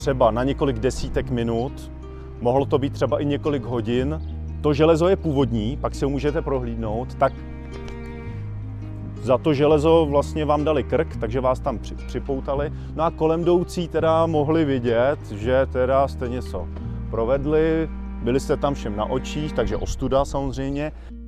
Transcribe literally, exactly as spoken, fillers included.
třeba na několik desítek minut, mohlo to být třeba i několik hodin. To železo je původní, pak si ho můžete prohlídnout, tak za to železo vlastně vám dali krk, takže vás tam připoutali. No a kolem jdoucí teda mohli vidět, že teda jste něco provedli, byli jste tam všem na očích, takže ostuda samozřejmě.